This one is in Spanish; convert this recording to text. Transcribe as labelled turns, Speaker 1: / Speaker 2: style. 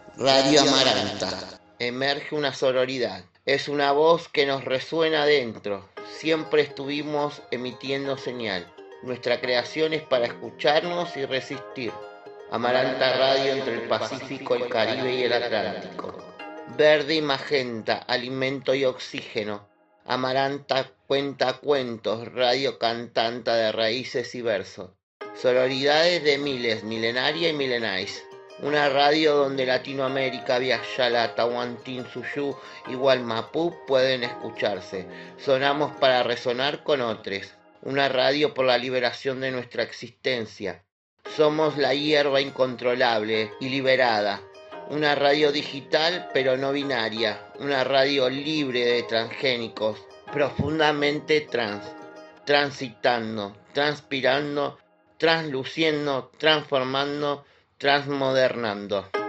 Speaker 1: Radio Amaranta. Emerge una sororidad. Es una voz que nos resuena adentro. Siempre estuvimos emitiendo señal. Nuestra creación es para escucharnos y resistir. Amaranta Radio entre el Pacífico, el Caribe y el Atlántico. Verde y magenta, alimento y oxígeno. Amaranta cuenta cuentos, radio cantanta de raíces y verso. Sororidades de miles, milenaria y milenáis. Una radio donde Latinoamérica, Viayala, Tahuantinsuyu y Gualmapú pueden escucharse. Sonamos para resonar con otros. Una radio por la liberación de nuestra existencia. Somos la hierba incontrolable y liberada. Una radio digital pero no binaria. Una radio libre de transgénicos. Profundamente transitando, transpirando, transluciendo, transformando, transmodernando.